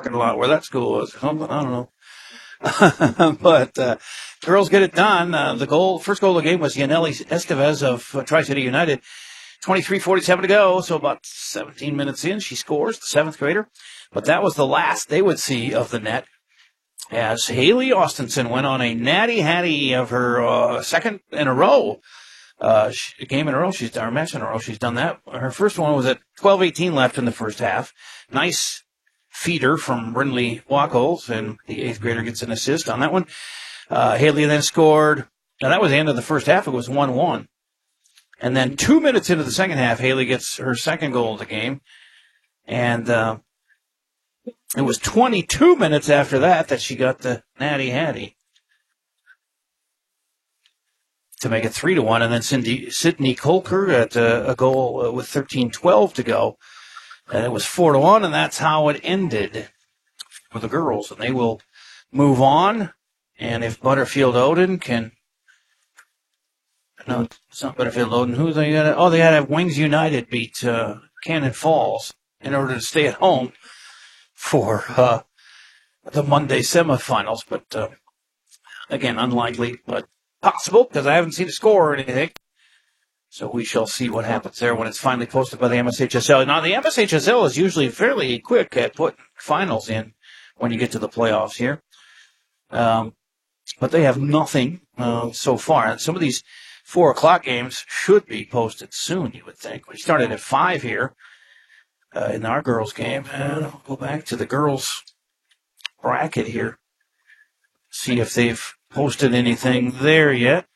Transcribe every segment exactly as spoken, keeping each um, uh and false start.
parking lot where that school was. I don't know. But uh, girls get it done. Uh, the goal, first goal of the game was Yaneli Estevez of uh, Tri-City United. twenty-three forty-seven to go, so about seventeen minutes in, she scores, the seventh grader. But that was the last they would see of the net, as Haley Austinson went on a natty hattie of her uh, second in a row. Uh, she, game in a row, she's or match in a row. She's done that. Her first one was at twelve eighteen left in the first half. Nice feeder from Brindley Wackles, and the eighth grader gets an assist on that one. Uh, Haley then scored. Now, that was the end of the first half. It was one one. And then two minutes into the second half, Haley gets her second goal of the game. And uh, it was twenty-two minutes after that that she got the natty hattie to make it three to one. And then Cindy, Sydney Colker got uh, a goal uh, with thirteen twelve to go. And it was four to one, and that's how it ended for the girls. And they will move on. And if Butterfield Odin can, no, it's not Butterfield Odin. Who they got? Oh, they got to have Wings United beat uh, Cannon Falls in order to stay at home for uh, the Monday semifinals. But uh, again, unlikely, but possible because I haven't seen a score or anything. So we shall see what happens there when it's finally posted by the M S H S L. Now, the M S H S L is usually fairly quick at putting finals in when you get to the playoffs here. Um, but they have nothing uh, so far. And some of these four o'clock games should be posted soon, you would think. We started at five here uh, in our girls' game. And I'll go back to the girls' bracket here, see if they've posted anything there yet.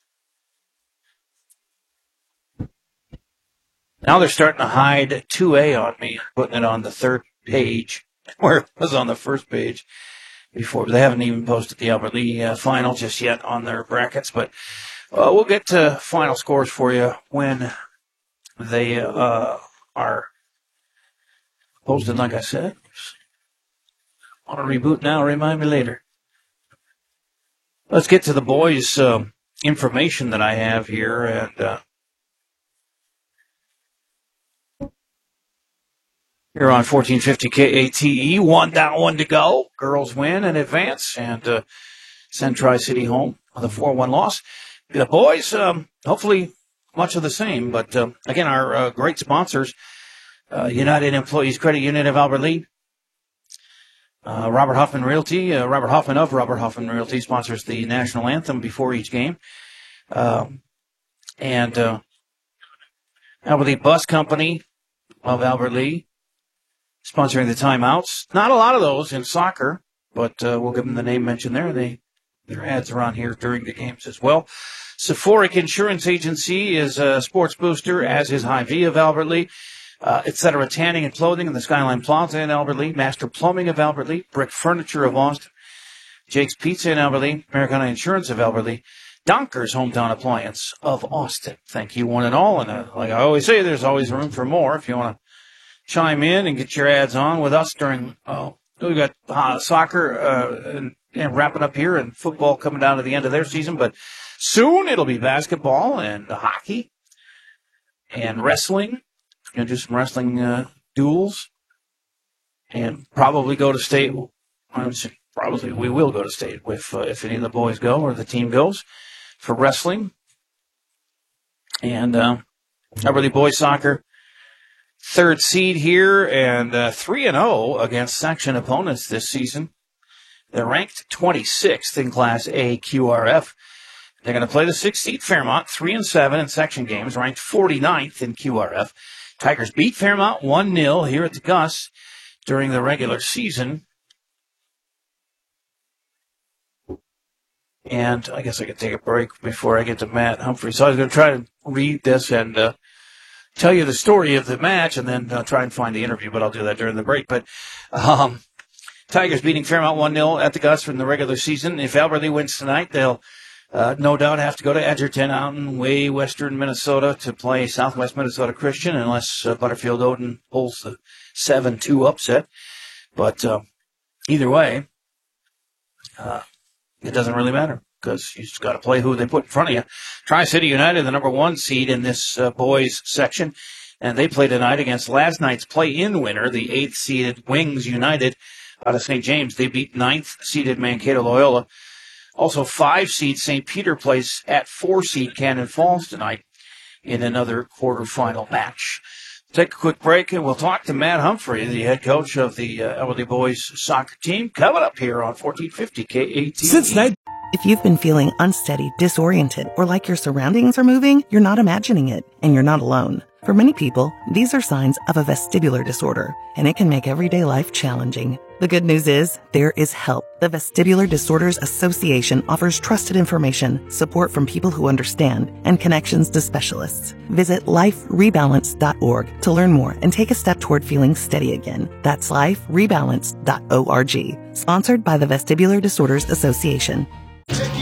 Now they're starting to hide two A on me, putting it on the third page, where it was on the first page before. They haven't even posted the Albert Lee uh, final just yet on their brackets, but uh, we'll get to final scores for you when they uh, are posted, like I said. Want to reboot now, remind me later. Let's get to the boys' uh, information that I have here, and uh, You're on fourteen fifty K A T E, one down, one to go. Girls win and advance and uh, send Tri-City home with a four one loss. The boys, um, hopefully much of the same. But, uh, again, our uh, great sponsors, uh, United Employees Credit Union of Albert Lee, uh, Robert Hoffman Realty, uh, Robert Hoffman of Robert Hoffman Realty sponsors the national anthem before each game. Um, and uh, Albert Lee Bus Company of Albert Lee, sponsoring the timeouts. Not a lot of those in soccer, but uh, we'll give them the name mentioned there. They Their ads are on here during the games as well. Sephoric Insurance Agency is a sports booster, as is Hy-Vee of Albert Lee. Uh, et cetera, Tanning and Clothing in the Skyline Plaza in Albert Lee. Master Plumbing of Albert Lee. Brick Furniture of Austin. Jake's Pizza in Albert Lee. Americana Insurance of Albert Lee. Donker's Hometown Appliance of Austin. Thank you, one and all. And uh, like I always say, there's always room for more if you want to chime in and get your ads on with us during, uh, we've got uh, soccer uh, and, and wrapping up here and football coming down to the end of their season. But soon it'll be basketball and hockey and wrestling. Going to do some wrestling uh, duels and probably go to state. I would say probably we will go to state if, uh, if any of the boys go or the team goes for wrestling. And uh, Albert Lee boys soccer. Third seed here and uh, three and oh against section opponents this season. They're ranked twenty-sixth in Class A Q R F. They're going to play the sixth seed Fairmont, three and seven in section games, ranked forty-ninth in Q R F. Tigers beat Fairmont one nil here at the Gus during the regular season. And I guess I could take a break before I get to Matt Humphrey. So I was going to try to read this and uh, tell you the story of the match and then uh, try and find the interview, but I'll do that during the break. But um, Tigers beating Fairmont one nil at the Gus from the regular season. If Albert Lee wins tonight, they'll uh, no doubt have to go to Edgerton out in way western Minnesota to play Southwest Minnesota Christian unless uh, Butterfield Odin pulls the seven two upset. But uh, either way, uh, it doesn't really matter because you just got to play who they put in front of you. Tri-City United, the number one seed in this uh, boys section, and they play tonight against last night's play-in winner, the eighth seeded Wings United out of Saint James. They beat ninth seeded Mankato Loyola. Also, five seed Saint Peter plays at four seed Cannon Falls tonight in another quarterfinal match. Take a quick break, and we'll talk to Matt Humphrey, the head coach of the uh, Elderly Boys soccer team, coming up here on fourteen fifty K A T E. Cincinnati. If you've been feeling unsteady, disoriented, or like your surroundings are moving, you're not imagining it, and you're not alone. For many people, these are signs of a vestibular disorder, and it can make everyday life challenging. The good news is, there is help. The Vestibular Disorders Association offers trusted information, support from people who understand, and connections to specialists. Visit life rebalance dot org to learn more and take a step toward feeling steady again. That's life rebalance dot org. Sponsored by the Vestibular Disorders Association.